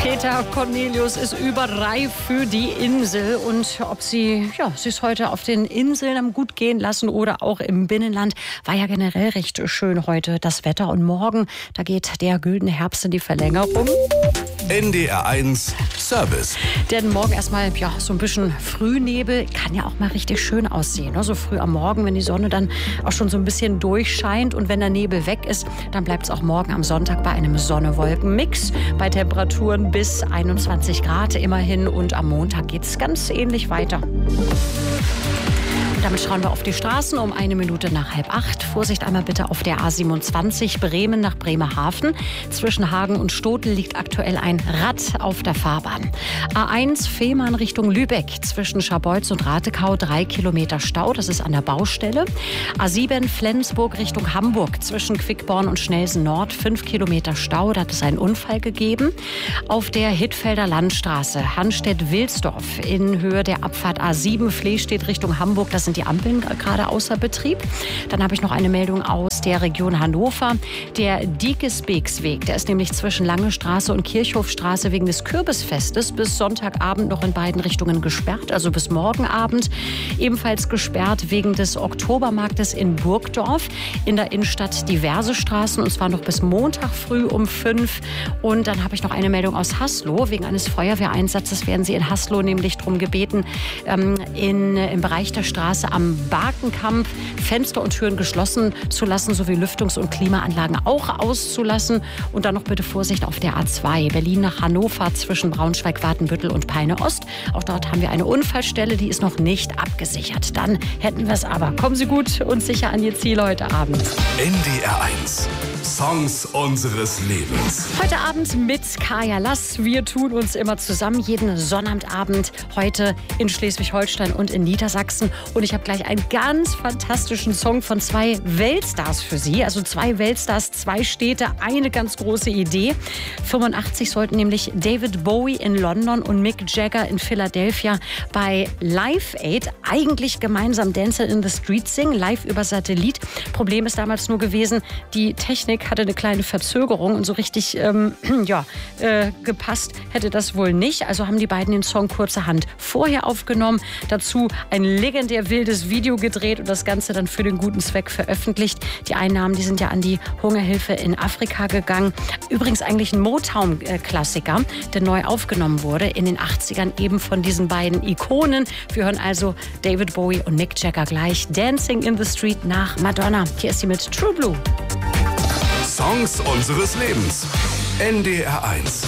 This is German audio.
Peter Cornelius ist überreif für die Insel. Und ob sie es heute auf den Inseln am gut gehen lassen oder auch im Binnenland, war ja generell recht schön heute das Wetter. Und morgen, da geht der güldene Herbst in die Verlängerung. NDR1 Service. Denn morgen erstmal so ein bisschen Frühnebel kann ja auch mal richtig schön aussehen. Ne? So früh am Morgen, wenn die Sonne dann auch schon so ein bisschen durchscheint. Und wenn der Nebel weg ist, dann bleibt es auch morgen am Sonntag bei einem Sonne-Wolken-Mix. Bei Temperaturen bis 21 Grad immerhin. Und am Montag geht es ganz ähnlich weiter. Damit schauen wir auf die Straßen um 1:05 Vorsicht einmal bitte auf der A27 Bremen nach Bremerhaven. Zwischen Hagen und Stotel liegt aktuell ein Rad auf der Fahrbahn. A1 Fehmarn Richtung Lübeck. Zwischen Scharbeutz und Ratekau 3 Kilometer Stau. Das ist an der Baustelle. A7 Flensburg Richtung Hamburg. Zwischen Quickborn und Schnelsen Nord 5 Kilometer Stau. Da hat es einen Unfall gegeben. Auf der Hittfelder Landstraße Hannstedt-Wilsdorf in Höhe der Abfahrt A7 Flehstedt Richtung Hamburg. Das sind die Ampeln gerade außer Betrieb. Dann habe ich noch eine Meldung aus der Region Hannover. Der Diekesbeeksweg, der ist nämlich zwischen Lange Straße und Kirchhofstraße wegen des Kürbisfestes bis Sonntagabend noch in beiden Richtungen gesperrt, also bis morgen Abend. Ebenfalls gesperrt wegen des Oktobermarktes in Burgdorf. In der Innenstadt diverse Straßen, und zwar noch bis Montag früh um 5. Und dann habe ich noch eine Meldung aus Haslo. Wegen eines Feuerwehreinsatzes werden Sie in Haslo nämlich darum gebeten, im Bereich der Straße am Barkenkamp Fenster und Türen geschlossen zu lassen, sowie Lüftungs- und Klimaanlagen auch auszulassen. Und dann noch bitte Vorsicht auf der A2 Berlin nach Hannover zwischen Braunschweig, Watenbüttel und Peine Ost. Auch dort haben wir eine Unfallstelle, die ist noch nicht abgesichert. Dann hätten wir es aber. Kommen Sie gut und sicher an Ihr Ziel heute Abend. NDR1 Songs unseres Lebens. Heute Abend mit Kaya Lass. Wir tun uns immer zusammen, jeden Sonnabendabend, heute in Schleswig-Holstein und in Niedersachsen. Und ich habe gleich einen ganz fantastischen Song von 2 Weltstars für Sie. Also 2 Weltstars, 2 Städte, eine ganz große Idee. 85 sollten nämlich David Bowie in London und Mick Jagger in Philadelphia bei Live Aid eigentlich gemeinsam Dancer in the Street singen, live über Satellit. Problem ist damals nur gewesen, die Technik hatte eine kleine Verzögerung und so richtig gepasst hätte das wohl nicht. Also haben die beiden den Song kurzerhand vorher aufgenommen. Dazu ein legendär wildes Video gedreht und das Ganze dann für den guten Zweck veröffentlicht. Die Einnahmen, die sind ja an die Hungerhilfe in Afrika gegangen. Übrigens eigentlich ein Motown-Klassiker, der neu aufgenommen wurde in den 80ern eben von diesen beiden Ikonen. Wir hören also David Bowie und Mick Jagger gleich Dancing in the Street nach Madonna. Hier ist sie mit True Blue. Songs unseres Lebens. NDR1.